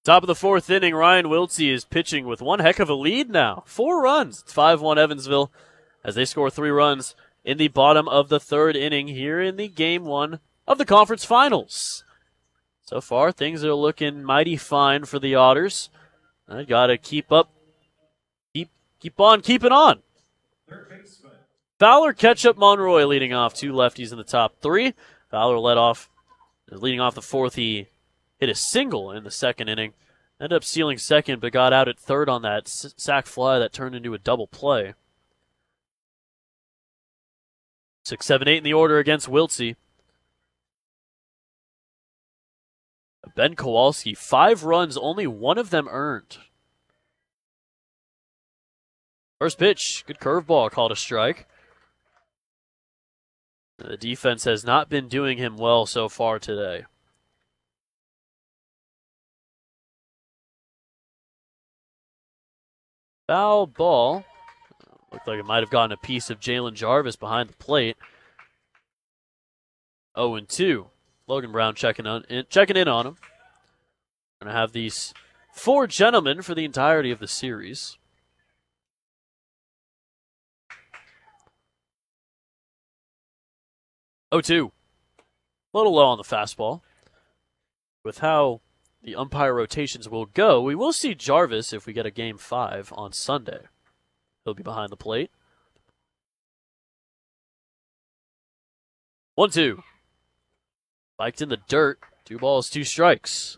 Top of the fourth inning, Ryan Wiltsey is pitching with one heck of a lead now. 4 runs. It's 5-1 Evansville as they score 3 runs in the bottom of the third inning here in the game 1 of the conference finals. So far, things are looking mighty fine for the Otters. I gotta keep up. Keep on keeping on. Fowler, Ketchup, Monroy leading off. 2 lefties in the top 3. Fowler leading off the fourth. He hit a single in the second inning. Ended up stealing second, but got out at third on that sac fly that turned into a double play. 6, 7, 8 in the order against Wiltsey. Ben Kowalski, 5 runs, only 1 of them earned. First pitch, good curveball, called a strike. The defense has not been doing him well so far today. Foul ball. Looked like it might have gotten a piece of Jalen Jarvis behind the plate. 0-2. Logan Brown checking in on him. Going to have these 4 gentlemen for the entirety of the series. A little low on the fastball. With how the umpire rotations will go, we will see Jarvis if we get a Game 5 on Sunday. He'll be behind the plate. 1-2. Spiked in the dirt. 2 balls, 2 strikes.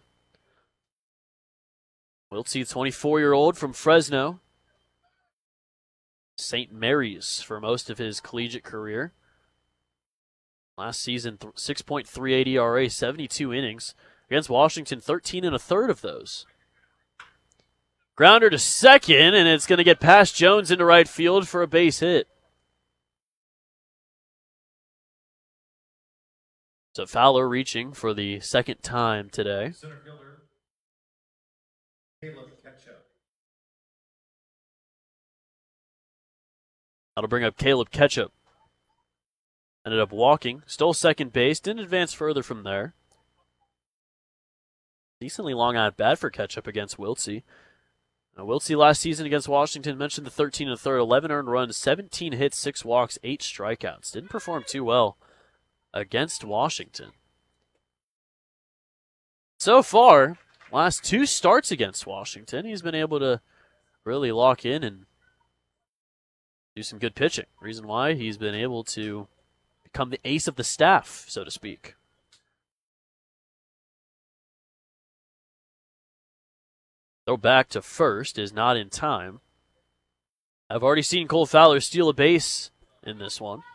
Wiltsey, 24-year-old from Fresno. St. Mary's for most of his collegiate career. Last season, 6.38 ERA, 72 innings. Against Washington, 13 1/3 of those. Grounder to second, and it's going to get past Jones into right field for a base hit. So Fowler reaching for the second time today. Center fielder, Caleb Ketchup. That'll bring up Caleb Ketchup. Ended up walking, stole second base, didn't advance further from there. Decently long at bat for Ketchup against Wiltsey. Wiltsey last season against Washington, mentioned the 13 1/3, 11 earned runs, 17 hits, 6 walks, 8 strikeouts. Didn't perform too well against Washington. So far, last 2 starts against Washington, he's been able to really lock in and do some good pitching. Reason why he's been able to become the ace of the staff, so to speak. Throw back to first is not in time. I've already seen Cole Fowler steal a base in this one.